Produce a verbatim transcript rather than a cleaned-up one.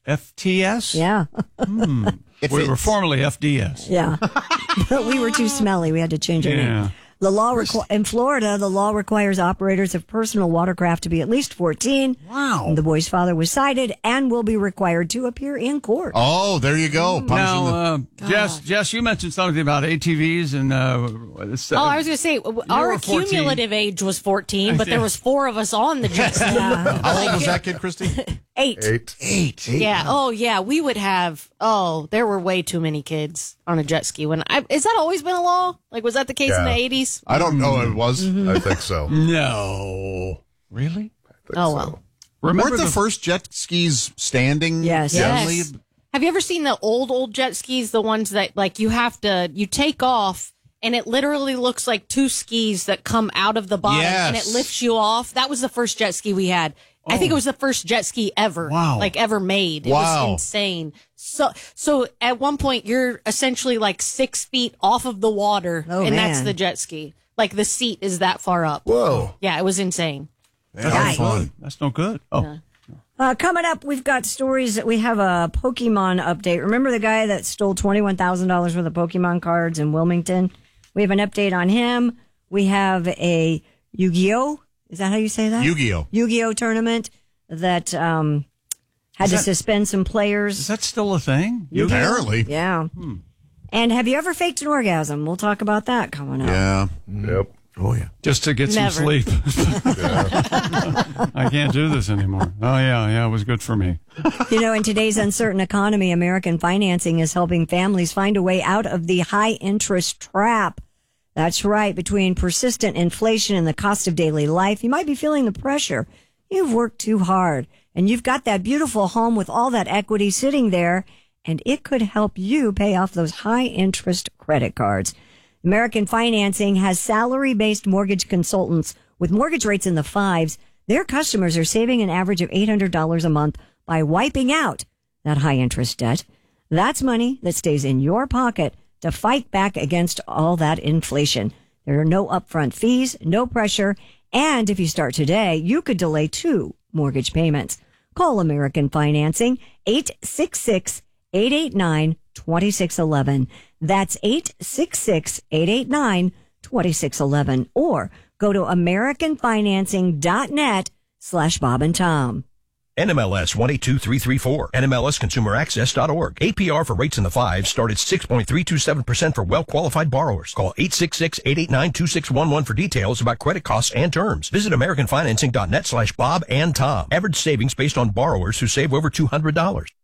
F T S? Yeah. Hmm. We were formerly F D S. Yeah. But we were too smelly. We had to change our Yeah. name. The law requ- in Florida, the law requires operators of personal watercraft to be at least fourteen. Wow. The boy's father was cited and will be required to appear in court. Oh, there you go. Now, Punishing uh, Jess, Jess, you mentioned something about A T Vs and. Uh, this, uh, Oh, I was going to say, our were fourteen. cumulative age was fourteen, but there was four of us on the jet ski. the- How old was that kid, Christy? Eight. Eight. Eight. Yeah. Oh, yeah. We would have. Oh, there were way too many kids on a jet ski. When I, is that always been a law? Like, was that the case in the Yeah. eighties? I don't know. It was. I think so. no. Really? I think Oh so. well. Remember Weren't the, first jet skis standing? Yes. Generally? Yes. Have you ever seen the old old jet skis? The ones that like you have to you take off. And it literally looks like two skis that come out of the bottom and it Yes. lifts you off. That was the first jet ski we had. I think it was the first jet ski ever. Wow. Like ever made. It Wow. was insane. So so at one point you're essentially like six feet off of the water Oh, and that's man. the jet ski. Like the seat is that far up. Whoa. Yeah, it was insane. That's Nice. no fun. That's no good. Oh. Uh, coming up, we've got stories that we have a Pokemon update. Remember the guy that stole twenty-one thousand dollars worth of Pokemon cards in Wilmington? We have an update on him. We have a Yu-Gi-Oh! Is that how you say that? Yu-Gi-Oh! Yu-Gi-Oh! Tournament that um, had Is to that- suspend some Is players. that still a thing? You Apparently. Yeah. And have you ever faked an orgasm? We'll talk about that coming up. Yeah. Yep. Oh, yeah. Just to get Never. some sleep. I can't do this anymore. Oh, yeah, yeah, it was good for me. You know, in today's uncertain economy, American Financing is helping families find a way out of the high interest trap. That's right. Between persistent inflation and the cost of daily life, you might be feeling the pressure. You've worked too hard and you've got that beautiful home with all that equity sitting there, and it could help you pay off those high interest credit cards. American Financing has salary-based mortgage consultants with mortgage rates in the fives. Their customers are saving an average of eight hundred dollars a month by wiping out that high-interest debt. That's money that stays in your pocket to fight back against all that inflation. There are no upfront fees, no pressure, and if you start today, you could delay two mortgage payments. Call American Financing, eight six six, eight eight nine, two six one one. That's eight six six, eight eight nine, two six one one. Or go to americanfinancing.net slash Bob and Tom. N M L S one eight two three three four. N M L S consumer access dot org. A P R for rates in the fives start at six point three two seven percent for well-qualified borrowers. Call eight six six, eight eight nine, two six one one for details about credit costs and terms. Visit americanfinancing.net slash Bob and Tom. Average savings based on borrowers who save over two hundred dollars.